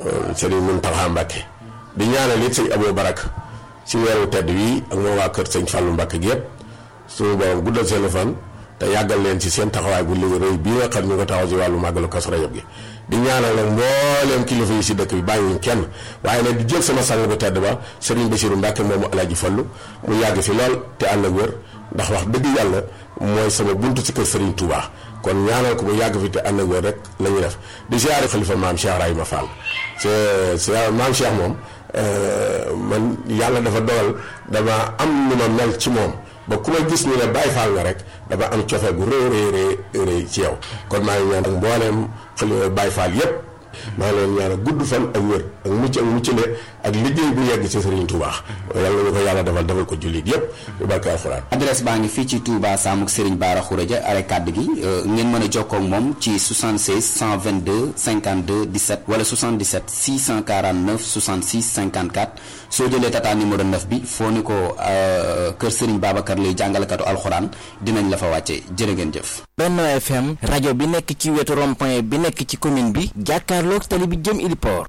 Serigne Mountakha Mbacké di ñaanal it sëñ Abou Barak ci weeru tedd wi ak moo waa kër sëñ Fallou Mbacké gi yëpp suñu borom guddal seen fan te yàggal leen ci seen taxawaay bu liggéey rëy bii nga xam ñu ko taxaw ci wàllu màggalu Kazu Rajab gi di ñaanal nag mbooleem kilifa yi si dëkk bi bàyyiwuñ kenn waaye nag di jël sama sang bu tedd ba Serigne Bassirou Mbacké moomu Alaaji Fallu mu yàgg fi lool te ànd ak wér ndax wax dëgg yàlla mooy sama buntu ci kër Serigne Touba kon ñaanal ko mu yàgg fi te ànd ak wér rek la ñuy def di ziare xalifa maam Cheikh Rahima Fall c'est maam Cheikh moom man yàlla dafa dogal dama am lu ma mel ci moom ba ku ma gis ni ne Baye Fall nga rek dama am cofeel gu rëy ci yow kon maa ngi ñaan ak mbooleem xalifa Baye Fall yépp maa ngi leen ñaan gudd fan ak wér ak muccale ak liggéey bu yegg ci Serigne Touba yàlla ñu ko yàlla defal ko jullit yépp bu barke alxuraan. adresse baa ngi fii ci Touba Samuk Serigne Bara Khourédia are kàdd gi ngeen mën a jokkoo ak moom ci 76 122 52 17 wala 77 649 66 54 soo jëlee tata numéro 9 bi foo ni ko kër Serigne Babacar lay jàngalekatu alxuraan dinañ la fa wàcce jërë ngeen jëf. Benno FM rajo bi nekk ci wetu rond-point bi nekk ci commune bi jàkkaarloog tali bi jëm Iliport.